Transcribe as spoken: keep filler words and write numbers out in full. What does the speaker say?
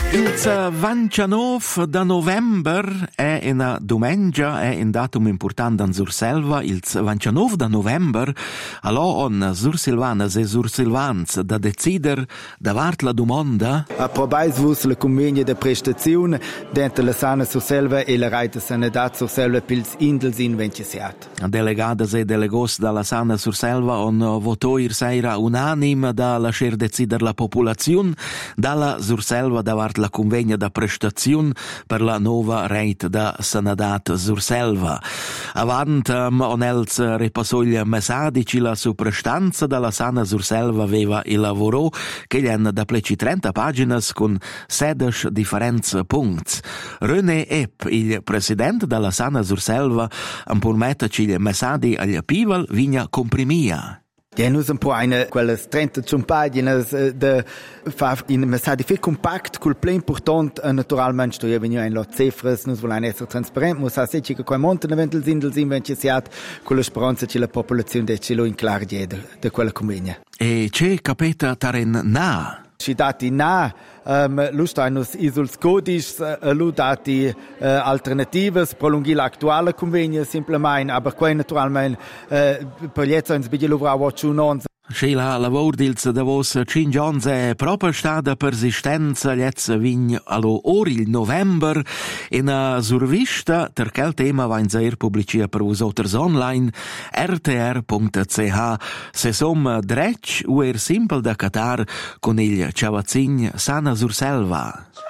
Il ventinove da november è una domenica, è un datum importante in Surselva. Il ventinove da november, allora on Sursilvanas e Sursilvans da decider davart la domanda. Approvais la convegno de prestazione dentro la sana Surselva e la Reita Sanità Surselva pils Indels in Venciasiat. Delegadas e delegos dalla sana Surselva on votò ir seira unanim da lasciar decider la popolazione dalla Surselva davart la convegna da prestazione per la nuova rete da Sanadat Surselva. Avant um, on els ripassò il messadici la suprastanza dalla sana Surselva aveva il lavoro che gli hanno da pleci trenta pagine con sedici differenti punti. René Epp, il presidente della sana Surselva, permetterci il messadi agli pivel vigna comprimia. Ja, nus un po' eine quelles trenta pagines de fa in messadi viel compact col play important naturalmente sto ja venio in lot cifras nus volan essere transparent mus ha seci che quei monte eventuell sindel sin wenn siat con la speranza che la popolazione de celo in clar de de quella convegna. E c'è capita taren na ci dati na um, lustainus isuls codis uh, lu dati uh, alternatives prolunghi l'attuale convegno simplemente aber quei naturalmente uh, per jetzo ins bigelo vravo non Sheila lavor dils davos cinquanta è proprio stata persistenza liez vign allo ori il november in a survista ter quel tema va in zair pubblicia per usoters online r t r punto c h se som drech u er simpel da catar con il ciavazzin sana Surselva.